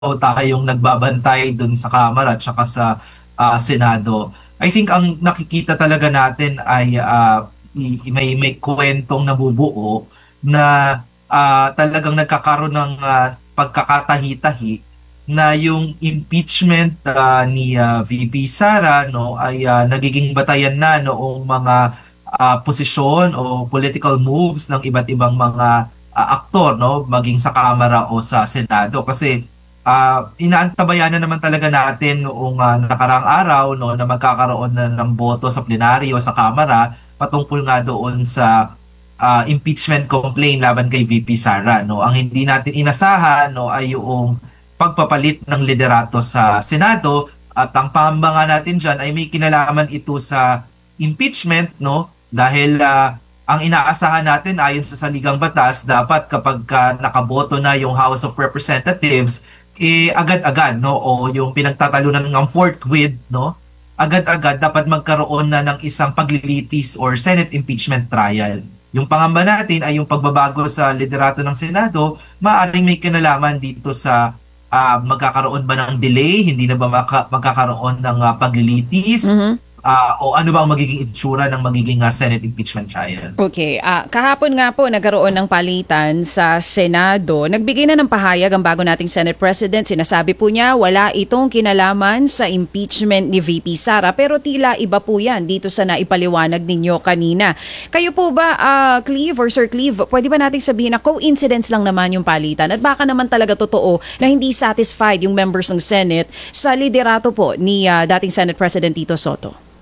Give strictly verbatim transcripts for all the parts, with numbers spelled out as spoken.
tayong nagbabantay dun sa Kamara at saka sa ah, Senado. I think ang nakikita talaga natin ay ah, i- may may kwentong nabubuo na ah, talagang nagkakaroon ng ah, pagkakatahi-tahi na yung impeachment ah, ni ah, V P Sara no ay ah, nagiging batayan na noong mga ah, posisyon o political moves ng iba't ibang mga ah, aktor no maging sa Kamara o sa Senado kasi ah inaantabayan na naman talaga natin noong ah, nakaraang araw no na magkakaroon na ng boto sa plenaryo sa Kamara patungkol nga doon sa ah, impeachment complaint laban kay V P Sara no. Ang hindi natin inasahan no ay yung pagpapalit ng liderato sa Senado at ang pangamba nga natin diyan ay may kinalaman ito sa impeachment no dahil ah, ang inaasahan natin ayon sa saligang batas dapat kapag ka nakaboto na yung House of Representatives eh agad-agad no o yung pinagtatalunan ng forthwith no agad-agad dapat magkaroon na ng isang paglilitis or Senate impeachment trial. Yung pangamba natin ay yung pagbabago sa liderato ng Senado, maaaring may kinalaman dito sa ah, magkakaroon ba ng delay, hindi na ba maka- magkakaroon ng ah, paglilitis, Mhm. ah, o ano ba ang magiging itsura ng magiging ah, Senate impeachment trial. Okay, ah, kahapon nga po nagkaroon ng palitan sa Senado. Nagbigay na ng pahayag ang bago nating Senate President. Sinasabi po niya wala itong kinalaman sa impeachment ni V P Sara pero tila iba po yan dito sa naipaliwanag ninyo kanina. Kayo po ba, ah, Cleve or Sir Cleve, pwede ba nating sabihin na coincidence lang naman yung palitan at baka naman talaga totoo na hindi satisfied yung members ng Senate sa liderato po ni ah, dating Senate President Tito Soto?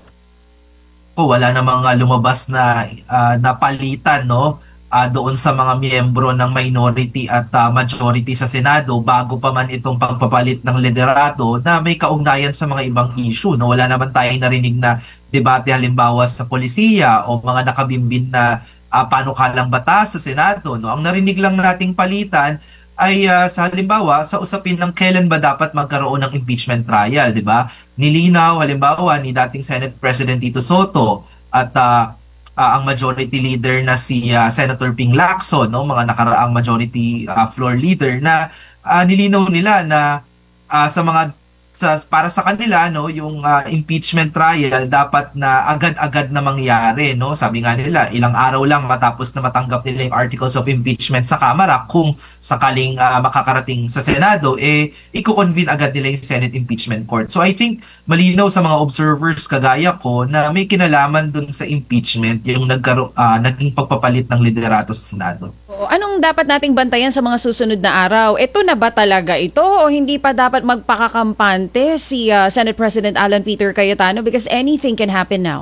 O wala namang ah, lumabas na ah, napalitan no ah, doon sa mga miyembro ng minority at ah, majority sa Senado bago pa man itong pagpapalit ng liderato na may kaugnayan sa mga ibang issue no wala naman tayong narinig na debate halimbawa sa polisiya o mga nakabimbin na ah, panukalang batas sa Senado no ang narinig lang nating palitan ay ah, sa halimbawa sa usapin ng kailan ba dapat magkaroon ng impeachment trial, di ba? Nilinaw halimbawa ni dating Senate President Tito Soto at ah, ah, ang majority leader na si ah, Senator Ping Lacson, no, mga nakaraang majority ah, floor leader na ah, nilinaw nila na ah, sa mga sa para sa kanila no yung ah, impeachment trial dapat na agad-agad na mangyari no sabi nga nila ilang araw lang matapos na matanggap nila yung articles of impeachment sa Kamara kung sakaling ah, makakarating sa Senado eh iko-convene agad nila yung Senate Impeachment Court. So I think malinaw sa mga observers kagaya ko na may kinalaman dun sa impeachment yung nagkaro ah, naging pagpapalit ng liderato sa Senado. Oo, anong dapat nating bantayan sa mga susunod na araw? Ito na ba talaga ito o hindi pa dapat magpakakampante si ah, Senate President Alan Peter Cayetano because anything can happen now?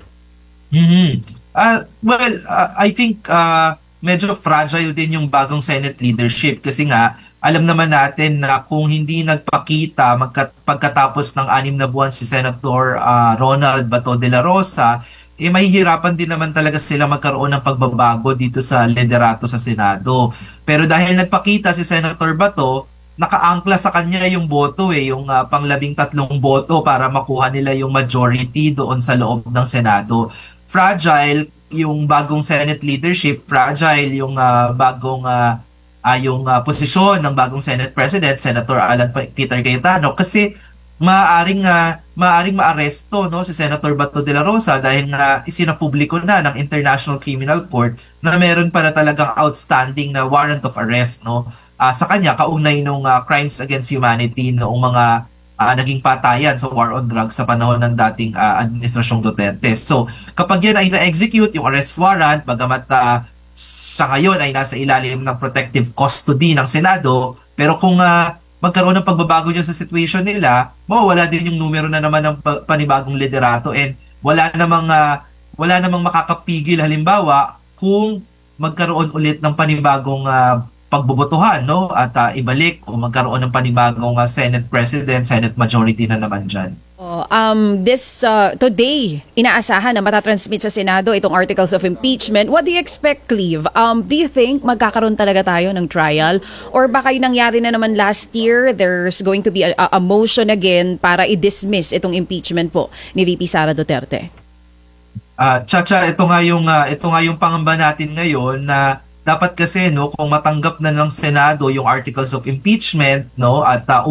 Mhm. Ah, well, ah, I think ah, medyo fragile din yung bagong Senate leadership kasi nga alam naman natin na kung hindi nagpakita magkat- pagkatapos ng anim na buwan si Senator ah, Ronald Bato de la Rosa, eh mahihirapan din naman talaga sila magkaroon ng pagbabago dito sa liderato sa Senado. Pero dahil nagpakita si Senator Bato, nakaangkla sa kanya yung boto eh, yung ah, panglabing tatlong boto para makuha nila yung majority doon sa loob ng Senado. Fragile yung bagong Senate leadership, fragile yung ah, bagong ah, ah, yung ah, posisyon ng bagong Senate President, Senator Alan Pa- Peter Cayetano kasi maaring nga maaring maaresto no si Senator Bato de la Rosa dahil nga isinapubliko na ng International Criminal Court na meron para talagang outstanding na warrant of arrest no ah, sa kanya kaugnay nung ah, crimes against humanity noong mga ah, naging patayan sa war on drugs sa panahon ng dating ah, administrasyong Duterte. So kapag yan ay na-execute yung arrest warrant bagamat ah, sa ngayon ay nasa ilalim ng protective custody ng Senado pero kung ah, magkaroon ng pagbabago dyan sa situation nila, mawawala din yung numero na naman ng pa- panibagong liderato and wala namang ah, wala namang makakapigil halimbawa kung magkaroon ulit ng panibagong ah, pagbobotohan no at ah, ibalik o magkaroon ng panibagong ah, Senate President, Senate Majority na naman diyan. Oh, um, this uh, today, inaasahan na matatransmit sa Senado itong articles of impeachment. What do you expect, Cleve? Um, do you think magkakaroon talaga tayo ng trial? Or baka yung nangyari na naman last year, there's going to be a, a motion again para i-dismiss itong impeachment po ni V P Sara Duterte? Ah, Chacha, ito nga yung ah, ito nga yung pangamba natin ngayon na dapat kasi no kung matanggap na ng Senado yung articles of impeachment no at uh,